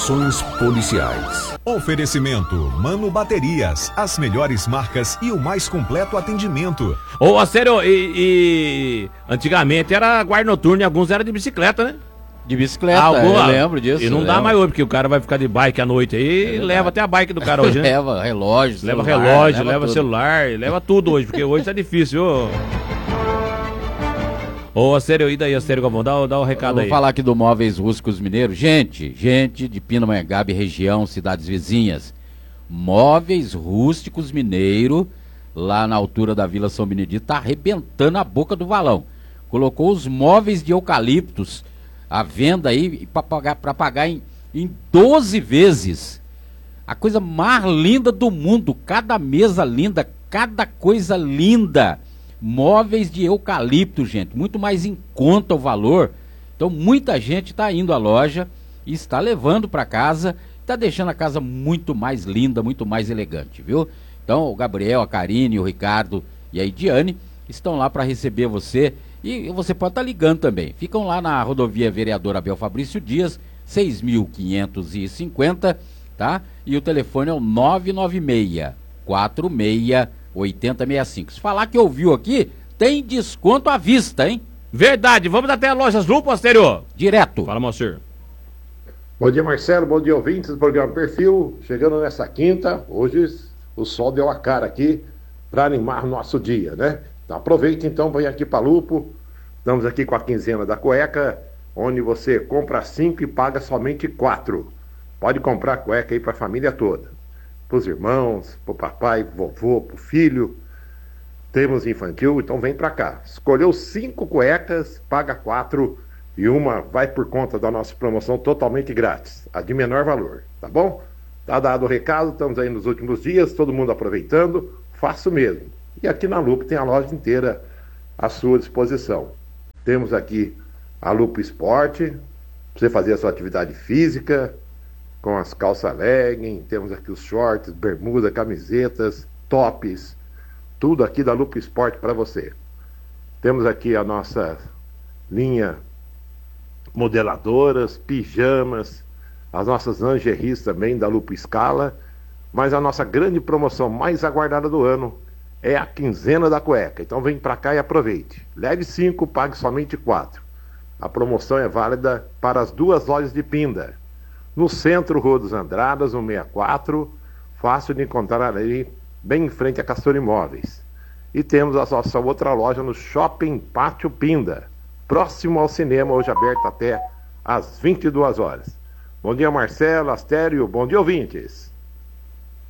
Informações policiais. Oferecimento Mano Baterias, as melhores marcas e o mais completo atendimento. Ô, sério, antigamente era guarda noturno e alguns eram de bicicleta, né? De bicicleta, eu lembro disso. E não dá mais hoje, porque o cara vai ficar de bike à noite aí e leva até a bike do cara hoje, né? Leva relógio, leva celular, relógio, leva celular, leva tudo hoje, porque hoje tá difícil, ô, sério, e daí, sério, Galvão, dá o recado aí. Vou falar aqui do Móveis Rústicos Mineiros. Gente de Pindamonhangaba e região, cidades vizinhas. Móveis Rústicos Mineiro, lá na altura da Vila São Benedito, tá arrebentando a boca do valão. Colocou os móveis de eucaliptos à venda aí para pagar em 12 vezes. A coisa mais linda do mundo, cada mesa linda, cada coisa linda. Móveis de eucalipto, gente, muito mais em conta o valor. Então muita gente está indo à loja e está levando para casa, está deixando a casa muito mais linda, muito mais elegante, viu? Então o Gabriel, a Karine, o Ricardo e a Idiane estão lá para receber você. E você pode estar ligando também. Ficam lá na rodovia Vereador Abel Fabrício Dias, 6.550, tá? E o telefone é o 996-46-8065. Se falar que ouviu aqui, tem desconto à vista, hein? Verdade, vamos até a Lojas Lu, posterior. Direto. Fala, Moacir. Bom dia, Marcelo, bom dia, ouvintes do programa Perfil. Chegando nessa quinta, hoje o sol deu a cara aqui para animar nosso dia, né? Então aproveite então, vem aqui para Lupo. Estamos aqui com a quinzena da cueca, onde você compra 5 e paga somente 4. Pode comprar cueca aí para a família toda. Para os irmãos, para o papai, vovô, para o filho. Temos infantil, então vem para cá. Escolheu 5 cuecas, paga 4 e uma vai por conta da nossa promoção totalmente grátis. A de menor valor, tá bom? Tá dado o recado, estamos aí nos últimos dias, todo mundo aproveitando, faça o mesmo. E aqui na Lupo tem a loja inteira à sua disposição. Temos aqui a Lupo Esporte, para você fazer a sua atividade física, com as calças legging, temos aqui os shorts, bermuda, camisetas, tops, tudo aqui da Lupo Esporte para você. Temos aqui a nossa linha modeladoras, pijamas, as nossas lingeries também da Lupo Scala, mas a nossa grande promoção mais aguardada do ano é a quinzena da cueca. Então vem para cá e aproveite. Leve 5, pague somente 4. A promoção é válida para as 2 lojas de Pinda. No centro, Rua dos Andradas, 164, fácil de encontrar ali, bem em frente a Castor Imóveis. E temos a nossa outra loja no Shopping Pátio Pinda, próximo ao cinema, hoje aberto até às 22 horas. Bom dia, Marcelo, Astério, bom dia, ouvintes.